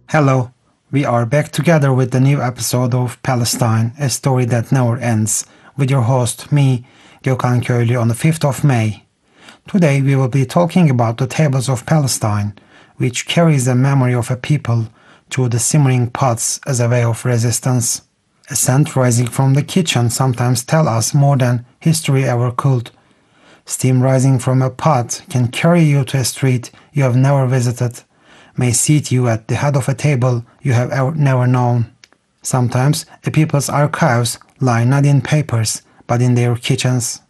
Hello, we are back together with the new episode of Palestine, a story that never ends, with your host, me, Gökhan Köylü, on the 5th of May. Today we will be talking about the tables of Palestine, which carries the memory of a people through the simmering pots as a way of resistance. A scent rising from the kitchen sometimes tells us more than history ever could. Steam rising from a pot can carry you to a street you have never visited, may seat you at the head of a table you have never known. Sometimes a people's archives lie not in papers, but in their kitchens.